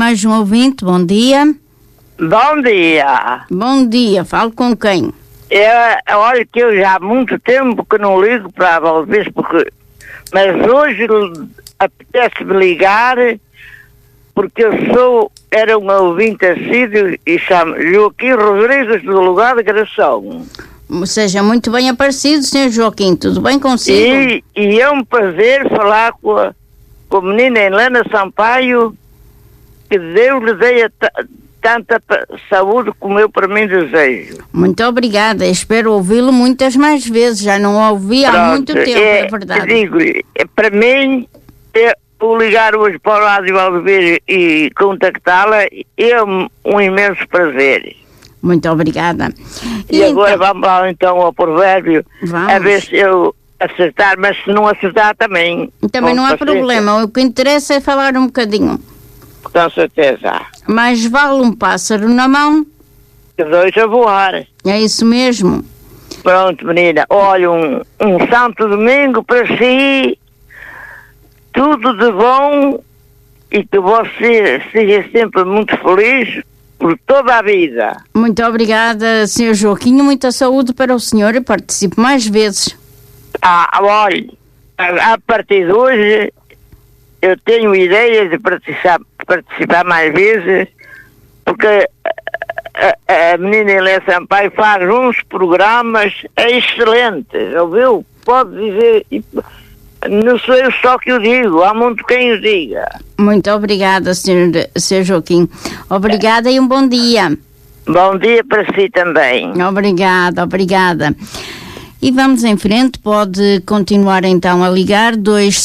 mais um ouvinte, bom dia. Bom dia. Bom dia, falo com quem? Olha que eu já há muito tempo que não ligo para a Valvez, mas hoje apetece-me ligar, porque era um ouvinte assíduo e chamo Joaquim Rodrigues do lugar de Gração. Seja muito bem aparecido, Sr. Joaquim, tudo bem consigo? E é um prazer falar com a menina Helena Sampaio, que Deus lhe dê tanta saúde como eu para mim desejo. Muito obrigada, espero ouvi-lo muitas mais vezes, já não o ouvi há muito tempo, é verdade. Digo-lhe, para mim, eu ligar hoje para o Rádio Valvez e contactá-la é um imenso prazer. Muito obrigada. E agora então, vamos lá então ao provérbio, a ver se eu acertar, mas se não acertar também. Também não há problema, o que interessa é falar um bocadinho. Com certeza. Mais vale um pássaro na mão que dois a voar. É isso mesmo. Pronto, menina, olha, um santo domingo para si, tudo de bom e que você seja sempre muito feliz por toda a vida. Muito obrigada, Sr. Joaquim, muita saúde para o senhor e participe mais vezes. Olha, a partir de hoje eu tenho ideias de participar mais vezes, porque a menina Helena Sampaio faz uns programas excelentes, ouviu? Pode dizer, não sou eu só que o digo, há muito quem o diga. Muito obrigada, Sr. Joaquim. Obrigada e um bom dia. Bom dia para si também. Obrigada. E vamos em frente, pode continuar então a ligar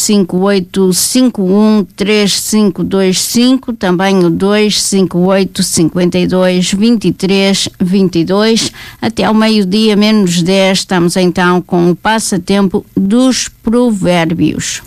258-51-3525, também o 258-52-23-22, até ao meio-dia menos 10, estamos então com o passatempo dos provérbios.